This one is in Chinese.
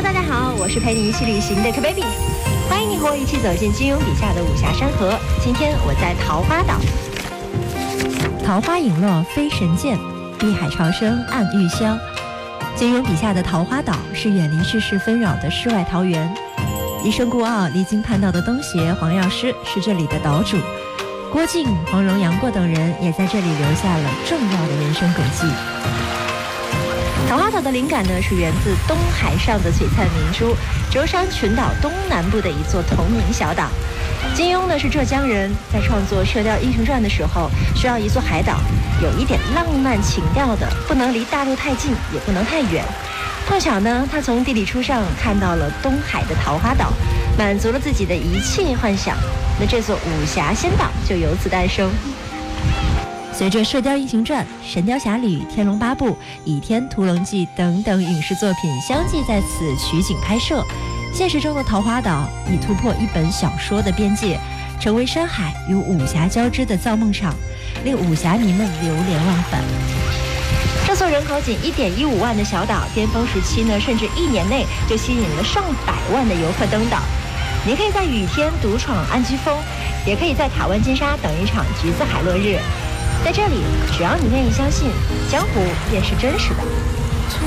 大家好，我是陪你一起旅行的 Baby， 欢迎你和我一起走进金庸笔下的武侠山河。今天我在桃花岛。桃花影落飞神剑，碧海潮生暗玉箫。金庸笔下的桃花岛是远离世事纷扰的世外桃源，一生孤傲、离经叛道的东邪黄药师是这里的岛主，郭靖、黄蓉、杨过等人也在这里留下了重要的人生轨迹。桃花岛的灵感呢，是源自东海上的璀璨明珠舟山群岛东南部的一座同名小岛。金庸呢是浙江人，在创作《射雕英雄传》的时候，需要一座海岛，有一点浪漫情调的，不能离大陆太近，也不能太远。碰巧呢，他从地理书上看到了东海的桃花岛，满足了自己的一切幻想。那这座武侠仙岛就由此诞生。随着《射雕英雄传》《神雕侠侣》《天龙八部》《倚天屠龙记》等等影视作品相继在此取景拍摄，现实中的桃花岛已突破一本小说的边界，成为山海与武侠交织的造梦场，令武侠迷们流连忘返。这座人口仅1.15万的小岛，巅峰时期呢，甚至1年内就吸引了上百万的游客登岛。你可以在雨天独闯安居峰，也可以在塔湾金沙等一场橘子海落日。在这里，只要你愿意相信，江湖便是真实的。